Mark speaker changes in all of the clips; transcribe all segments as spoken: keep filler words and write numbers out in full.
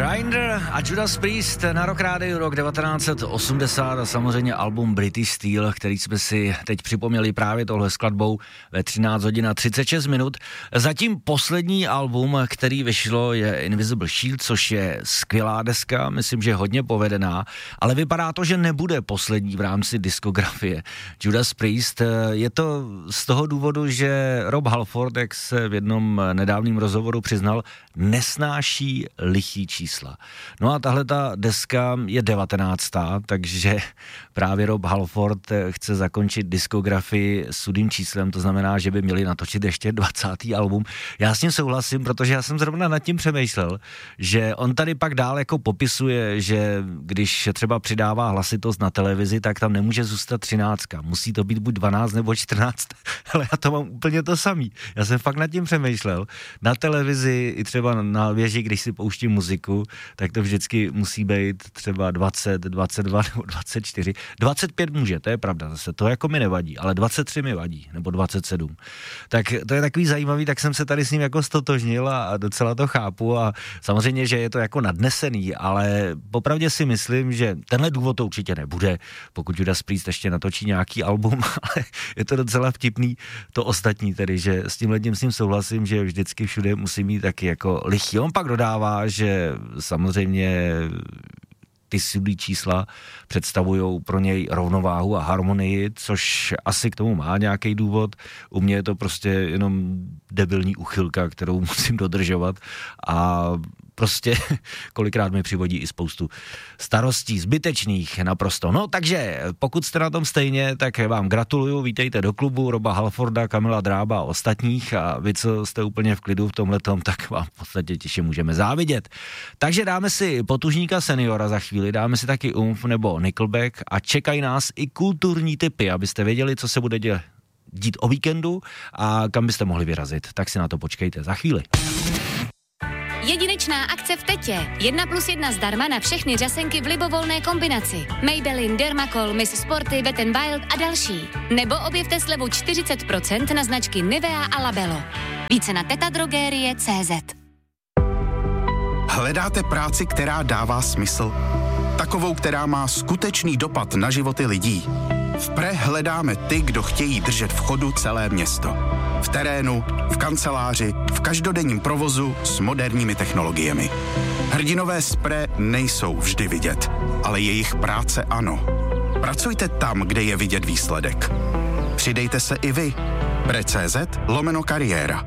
Speaker 1: Grindr a Judas Priest na Rock Rádiu rok devatenáct set osmdesát a samozřejmě album British Steel, který jsme si teď připomněli právě tohle skladbou ve třináct hodin a třicet šest minut. Zatím poslední album, který vyšlo, je Invisible Shield, což je skvělá deska, myslím, že hodně povedená, ale vypadá to, že nebude poslední v rámci diskografie Judas Priest. Je to z toho důvodu, že Rob Halford, jak se v jednom nedávném rozhovoru přiznal, nesnáší lichý čísla. No a tahle ta deska je devatenáctá, takže právě Rob Halford chce zakončit diskografii sudým číslem, to znamená, že by měli natočit ještě dvacátý album. Já s tím souhlasím, protože já jsem zrovna nad tím přemýšlel, že on tady pak dál jako popisuje, že když třeba přidává hlasitost na televizi, tak tam nemůže zůstat třináctka. Musí to být buď dvanáct nebo čtrnáct, ale já to mám úplně to samý. Já jsem fakt nad tím přemýšlel. Na televizi i třeba na věži, když si pouštím muziku, tak to vždycky musí být třeba dvacet, dvacet dva nebo dvacet čtyři. dvacet pět může, to je pravda, zase to jako mi nevadí, ale dvacet tři mi vadí, nebo dvacet sedm. Tak to je takový zajímavý, tak jsem se tady s ním jako stotožnil a docela to chápu a samozřejmě, že je to jako nadnesený, ale popravdě si myslím, že tenhle důvod to určitě nebude, pokud Judas Priest ještě natočí nějaký album, ale je to docela vtipný to ostatní, tedy, že s tím lidem s ním souhlasím, že vždycky všude musí mít taky jako lichý. On pak dodává, že samozřejmě ty sudý čísla představují pro něj rovnováhu a harmonii, což asi k tomu má nějaký důvod. U mě je to prostě jenom debilní uchylka, kterou musím dodržovat a prostě kolikrát mi přivodí i spoustu starostí, zbytečných naprosto. No takže pokud jste na tom stejně, tak vám gratuluju, vítejte do klubu Roba Halforda, Kamila Drába a ostatních a vy, co jste úplně v klidu v tomhletom, tak vám v podstatě těžce můžeme závidět. Takže dáme si Potužníka seniora za chvíli, dáme si taky Umf nebo Nickelback a čekají nás i kulturní tipy, abyste věděli, co se bude dělat dít o víkendu a kam byste mohli vyrazit. Tak si na to počkejte za chvíli.
Speaker 2: Jedinečná akce v Tetě. Jedna plus jedna zdarma na všechny řasenky v libovolné kombinaci. Maybelline, Dermacol, Miss Sporty, Wet n Wild a další. Nebo objevte slevu čtyřicet procent na značky Nivea a Labello. Více na tetadrogerie tečka cé zet.
Speaker 3: Hledáte práci, která dává smysl? Takovou, která má skutečný dopad na životy lidí? V Pre hledáme ty, kdo chtějí držet v chodu celé město. V terénu, v kanceláři, v každodenním provozu s moderními technologiemi. Hrdinové z Pre nejsou vždy vidět, ale jejich práce ano. Pracujte tam, kde je vidět výsledek. Přidejte se i vy. Pre tečka cé zet lomeno kariéra.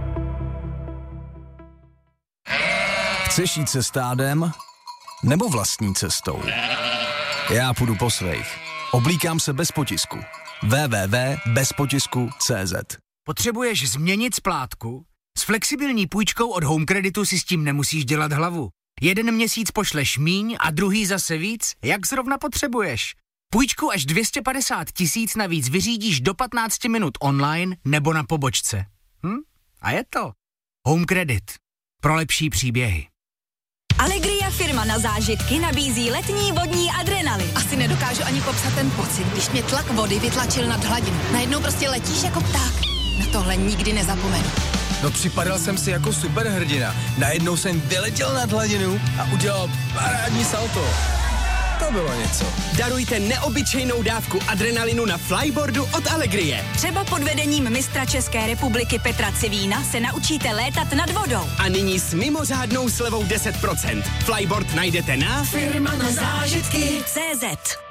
Speaker 4: Chceš jít se stádem? Nebo vlastní cestou? Já půjdu po svých. Oblíkám se bez potisku. w w w tečka bez potisku tečka cé zet.
Speaker 5: Potřebuješ změnit splátku? S flexibilní půjčkou od Home Creditu si s tím nemusíš dělat hlavu. Jeden měsíc pošleš míň a druhý zase víc, jak zrovna potřebuješ. Půjčku až dvě stě padesát tisíc navíc vyřídíš do patnáct minut online nebo na pobočce. Hm? A je to. Home Credit. Pro lepší příběhy.
Speaker 6: Allegria, firma na zážitky, nabízí letní vodní adrenalin.
Speaker 7: Asi nedokážu ani popsat ten pocit, když mě tlak vody vytlačil nad hladinu. Najednou prostě letíš jako pták. Na tohle nikdy nezapomenu.
Speaker 8: No připadal jsem si jako superhrdina. Najednou jsem vyletěl nad hladinu a udělal parádní salto. To bylo něco.
Speaker 9: Darujte neobyčejnou dávku adrenalinu na flyboardu od Allegrie.
Speaker 6: Třeba pod vedením mistra České republiky Petra Civína se naučíte létat nad vodou.
Speaker 9: A nyní s mimořádnou slevou deset procent. Flyboard najdete na
Speaker 6: firma na zážitky tečka cé zet.